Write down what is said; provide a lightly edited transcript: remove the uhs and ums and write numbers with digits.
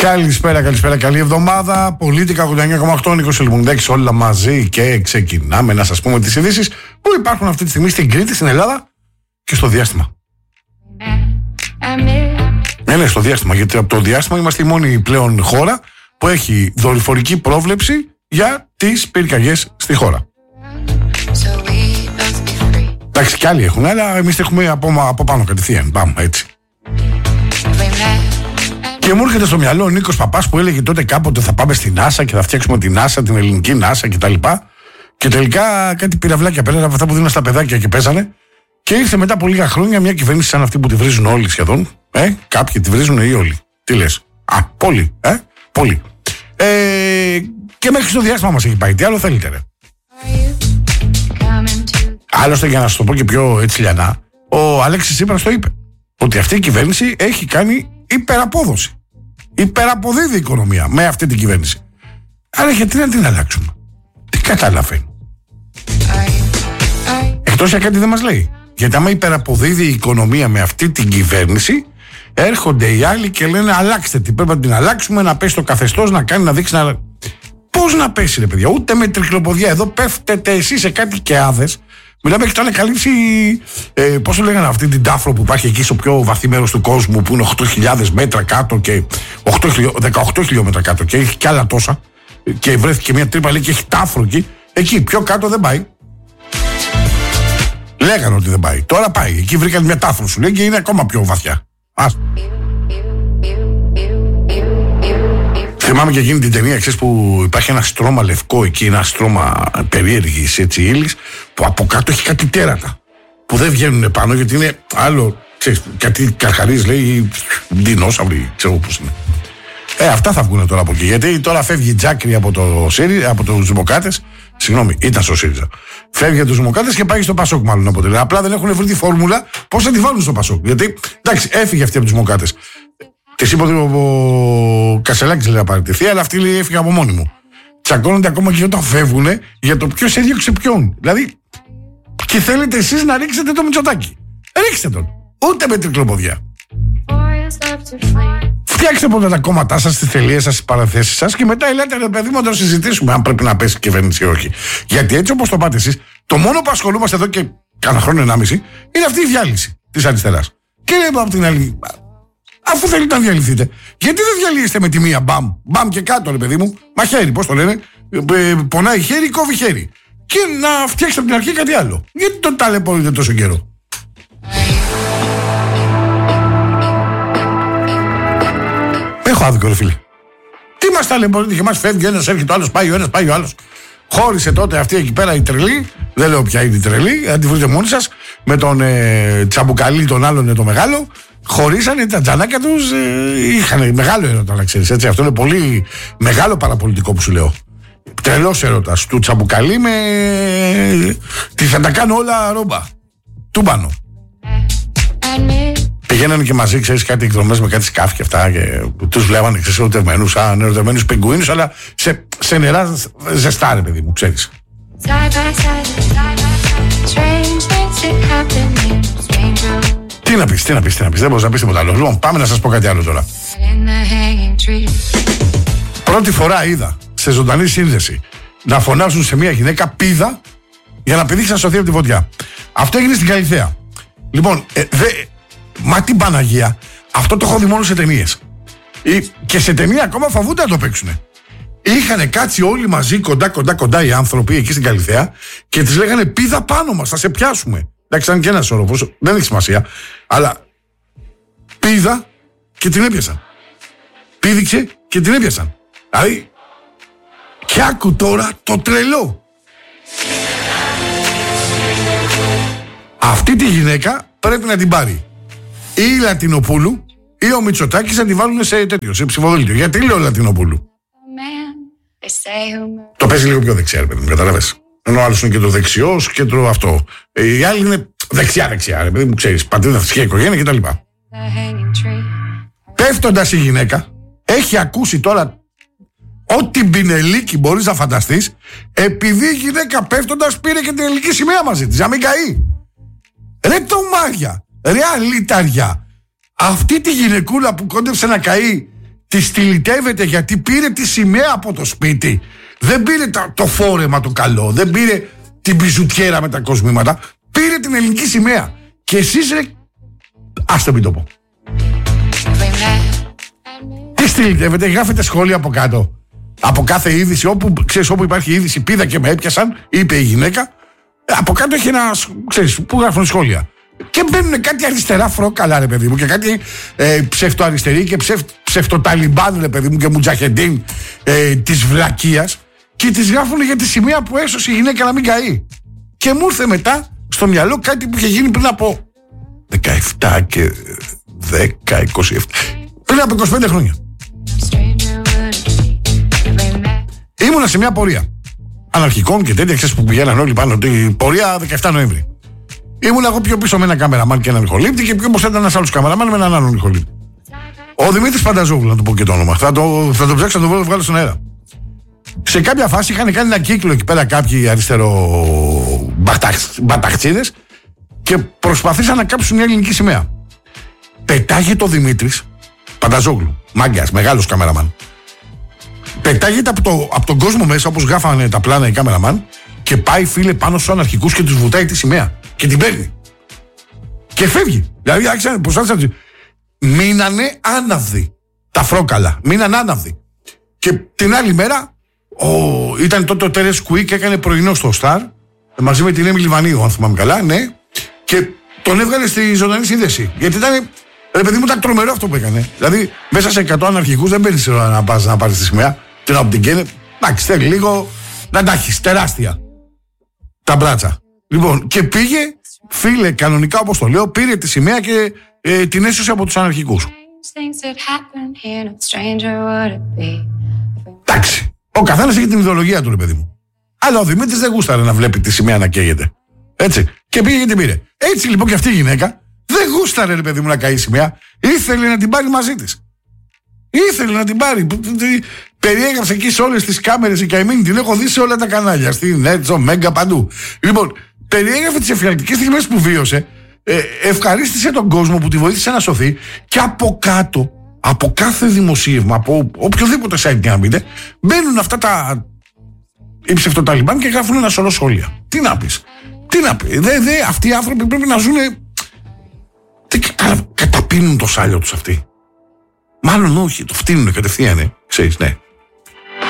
Καλησπέρα, καλή εβδομάδα. Πολίτικα 89,8, Νίκος Ελμουνδέκης, όλα μαζί και ξεκινάμε να σας πούμε τις ειδήσεις που υπάρχουν αυτή τη στιγμή στην Κρήτη, στην Ελλάδα και στο διάστημα. Ναι, στο διάστημα, γιατί από το διάστημα είμαστε η μόνη πλέον χώρα που έχει δορυφορική πρόβλεψη για τις πυρκαγιές στη χώρα. Εντάξει, κι άλλοι έχουν, αλλά εμείς έχουμε από πάνω κατευθείαν. Πάμε έτσι. Και μου έρχεται στο μυαλό ο Νίκος Παπάς που έλεγε τότε κάποτε θα πάμε στην NASA και θα φτιάξουμε την NASA, την ελληνική NASA κτλ. Και τελικά κάτι πυραυλάκια πέρα από αυτά που δίνουν στα παιδάκια και παίζανε. Και ήρθε μετά από λίγα χρόνια μια κυβέρνηση σαν αυτή που τη βρίζουν όλοι σχεδόν. Κάποιοι τη βρίζουν ή όλοι. Τι λες? Πολλοί. Πολλοί. Και μέχρι στο διάστημα μας έχει πάει. Τι άλλο θέλετε, ρε? Άλλωστε, για να σας το πω και πιο έτσι λιανά, ο Αλέξης Τσίπρας το είπε. Ότι αυτή η κυβέρνηση έχει κάνει υπεραπόδοση. Υπεραποδίδει η οικονομία με αυτή την κυβέρνηση. Άρα γιατί να την αλλάξουμε? Τι καταλαβαίνω. Εκτός για κάτι δεν μας λέει. Γιατί άμα υπεραποδίδει η οικονομία με αυτή την κυβέρνηση, έρχονται οι άλλοι και λένε αλλάξτε την. Πρέπει να την αλλάξουμε, να πέσει το καθεστώς, να κάνει, να δείξει να. Πώς να πέσει, ρε παιδιά? Ούτε με τρικλοποδιά. Εδώ πέφτετε εσείς σε κάτι κεάδες. Μιλάμε, έχετε ανακαλύψει, πώς το λέγανε, αυτή την τάφρο που υπάρχει εκεί στο πιο βαθύ μέρος του κόσμου, που είναι 8.000 μέτρα κάτω και 18 χιλιόμετρα κάτω και έχει κι άλλα τόσα. Και βρέθηκε μια τρύπα, λέει, και έχει τάφρο εκεί. Εκεί πιο κάτω δεν πάει. Λέγανε ότι δεν πάει. Τώρα πάει. Εκεί βρήκαν μια τάφρο, σου λέει, και είναι ακόμα πιο βαθιά. Θυμάμαι και εκείνη την ταινία, ξέρεις, που υπάρχει ένα στρώμα λευκό εκεί, ένα στρώμα περίεργης έτσι ύλης, που από κάτω έχει κάτι τέρατα που δεν βγαίνουν πάνω γιατί είναι άλλο, ξέρεις, κάτι καρχαρίες, λέει, δεινόσαυροι, ξέρω πώς είναι. Αυτά θα βγουν τώρα από εκεί, γιατί τώρα φεύγει η Τζάκρη από τους Δημοκράτες. Συγγνώμη, ήταν στο ΣΥΡΙΖΑ. Φεύγει από τους Δημοκράτες και πάει στο ΠΑΣΟΚ, μάλλον αποτελεί. Απλά δεν έχουν βρει τη φόρμουλα πώς θα τη βάλουν στο ΠΑΣΟΚ. Γιατί, εντάξει, έφυγε αυτή από τους Δημοκράτες. Της είπα ότι ο Κασελάκης λέει να παραιτηθεί, αλλά αυτή λέει έφυγε από μόνη μου. Τσακώνονται ακόμα και όταν φεύγουν για το ποιος έδιωξε ποιον. Δηλαδή, και θέλετε εσείς να ρίξετε το Μητσοτάκη. Ρίξτε τον. Ούτε με τρικλοποδιά. Φτιάξτε πρώτα τα κόμματά σας, τις τελείες σας, τις παραθέσεις σας και μετά ελάτε, ρε παιδί μου, να το συζητήσουμε αν πρέπει να πέσει η κυβέρνηση ή όχι. Γιατί έτσι όπως το πάτε εσείς, το μόνο που ασχολούμαστε εδώ και κάνα χρόνο 1,5 είναι αυτή η διάλυση της αριστεράς. Και λέμε από την άλλη, αφού θέλετε να διαλυθείτε, γιατί δεν διαλύεστε με τη μία μπαμ και κάτω, ρε παιδί μου, μαχαίρι, πώς το λένε, πονάει χέρι, κόβει χέρι. Και να φτιάξετε από την αρχή κάτι άλλο. Γιατί το ταλαιπωρείτε τόσο καιρό? Έχω άδικο, ρε φίλε. Τι μας ταλαιπωρείτε και μας φεύγει ο ένας, έρχεται ο άλλος, πάει ο ένας, πάει ο άλλος. Χώρισε τότε αυτή εκεί πέρα η τρελή, δεν λέω ποια είναι η τρελή, αν τη βρείτε μόνοι σας, με τον Τσαμπουκαλί, τον άλλον το μεγάλο. Χωρίσανε, τα τζανάκια τους, είχαν μεγάλο έρωτα, να ξέρεις, έτσι. Αυτό είναι πολύ μεγάλο παραπολιτικό που σου λέω. Τρελός έρωτας του Τσαμπουκαλί με. Τι θα τα κάνω όλα ρόμπα. Τούμπανο. Πηγαίνανε και μαζί, ξέρεις, κάτι εκδρομές με κάτι σκάφη και αυτά. Και τους βλέπανε, ξέρεις, ερωτευμένους πιγκουίνους, αλλά σε νερά ζεστά, ρε παιδί μου, ξέρεις. Τι να πεις, δεν μπορείς να πεις τίποτα άλλο. Λοιπόν, πάμε να σας πω κάτι άλλο τώρα. Πρώτη φορά είδα σε ζωντανή σύνδεση να φωνάζουν σε μια γυναίκα πίδα για να πηδήξει να σωθεί από τη φωτιά. Αυτό έγινε στην Καλιθέα. Λοιπόν, μα την Παναγία, αυτό το έχω δει μόνο σε ταινίες. Και σε ταινία ακόμα φοβούνται να το παίξουνε. Είχανε κάτσει όλοι μαζί κοντά οι άνθρωποι εκεί στην Καλιθέα και τις λέγανε πίδα πάνω μας, θα σε πιάσουμε. Εντάξει, ήταν και ένας όροφος, δεν έχει σημασία. Αλλά πήδα και την έπιασαν. Πήδηξε και την έπιασαν. Δηλαδή, και άκου τώρα το τρελό. Αυτή τη γυναίκα πρέπει να την πάρει ή η Λατινοπούλου ή ο Μητσοτάκης να τη βάλουν σε τέτοιο, σε ψηφοδέλτιο. Γιατί λέω Λατινοπούλου? Το παίζει λίγο πιο δεξιά, ρε παιδί μου, καταλαβες. Ενώ ο άλλος είναι και το δεξιός και το αυτό. Οι άλλοι είναι δεξιά, ρε παιδί μου, ξέρεις, πατρίδα, θρησκεία, οικογένεια κτλ. Πέφτοντας η γυναίκα, έχει ακούσει τώρα ό,τι μπινελίκι μπορείς να φανταστείς, επειδή η γυναίκα πέφτοντας πήρε και την ελληνική σημαία μαζί της, να μην καεί. Ρε τομάρια, ρε αλήταρια, αυτή τη γυναικούλα που κόντεψε να καεί τη στυλιτεύεται γιατί πήρε τη σημαία από το σπίτι. Δεν πήρε το φόρεμα το καλό, δεν πήρε την πιζουτιέρα με τα κοσμήματα. Πήρε την ελληνική σημαία. Και εσείς ρε, ας το μην το πω. Τι στυλιτεύεται, γράφετε σχόλια από κάτω. Από κάθε είδηση, όπου υπάρχει είδηση, πήδα και με έπιασαν, είπε η γυναίκα. Από κάτω έχει ένα, ξέρεις, που γράφουν σχόλια. Και μπαίνουν κάτι αριστερά φρόκαλα, ρε παιδί μου, και κάτι ψευτοαριστερή και ψευτοταλιμπάν, ρε παιδί μου, και μουτζαχεντίν της βλακείας, και τις γράφουν για τη σημαία που έσωσε η γυναίκα να μην καεί. Και μου ήρθε μετά στο μυαλό κάτι που είχε γίνει πριν από 17 και 10, 27. Πριν από 25 χρόνια. Ήμουνα σε μια πορεία αναρχικών και τέτοια, ξέρεις, που πηγαίναν όλοι πάνω. Την πορεία 17 Νοέμβρη. Ήμουν εγώ πιο πίσω με έναν κάμεραμαν και έναν ηχολήπτη, και πιο μπροστά ήταν ένας άλλος κάμεραμαν με έναν άλλον ηχολήπτη. Ο Δημήτρης Πανταζόγλου, να του πω και το όνομα. Θα το ψάξω να το βγάλω στον αέρα. Σε κάποια φάση είχαν κάνει ένα κύκλο εκεί πέρα κάποιοι αριστερό μπαταχτσίδες και προσπαθήσαν να κάψουν μια ελληνική σημαία. Πετάγεται ο Δημήτρης Πανταζόγλου, μάγκας, μεγάλος κάμεραμαν. Πετάγεται από τον κόσμο μέσα, όπως γράφανε τα πλάνα οι κάμεραμαν, και πάει, φίλε, πάνω στους αναρχικούς και τους βουτάει τη σημαία. Και την παίρνει. Και φεύγει. Δηλαδή, άρχισαν, μείνανε άναυδοι. Τα φρόκαλα. Μείνανε άναυδοι. Και την άλλη μέρα, ήταν τότε ο Τέρες Κουί και έκανε πρωινό στο Σταρ, μαζί με την Έμιλη Βανίου, αν θυμάμαι καλά, ναι. Και τον έβγαλε στη ζωντανή σύνδεση. Γιατί ήταν, ρε παιδί μου, ήταν τρομερό αυτό που έκανε. Δηλαδή, μέσα σε 100 αναρχικούς δεν παίρνει ώρα να πας να πάρεις τη σημαία. Και να την καίνε. Εντάξει, θέλει λίγο να τα έχεις τεράστια τα μπράτσα. Λοιπόν, και πήγε, φίλε, κανονικά όπως το λέω, πήρε τη σημαία και την έσωσε από τους αναρχικούς. Εντάξει, ο καθένας έχει την ιδεολογία του, ρε παιδί μου. Αλλά ο Δημήτρης δεν γούσταρε να βλέπει τη σημαία να καίγεται. Έτσι. Και πήγε και την πήρε. Έτσι λοιπόν και αυτή η γυναίκα δεν γούσταρε, ρε παιδί μου, να καεί η σημαία. Ήθελε να την πάρει μαζί της. Ήθελε να την πάρει. Περιέγραψε εκεί σε όλες τις κάμερες η καημένη. Την έχω δει σε όλα τα κανάλια. Στην Έτσο, Μέγκα, παντού. Λοιπόν, περιέγραφε τις εφιαλτικές στιγμές που βίωσε. Ευχαρίστησε τον κόσμο που τη βοήθησε να σωθεί. Και από κάτω, από κάθε δημοσίευμα, από οποιοδήποτε site και να μπείτε, μπαίνουν αυτά τα ψευτοταλιμπάν και γράφουν ένα σωρό σχόλια. Τι να πεις. Τι να πει. Αυτοί οι άνθρωποι πρέπει να ζουν. Καταπίνουν το σάλιο τους αυτοί. Μάλλον όχι, το φτύνουν κατευθείαν, ξέρεις, ναι.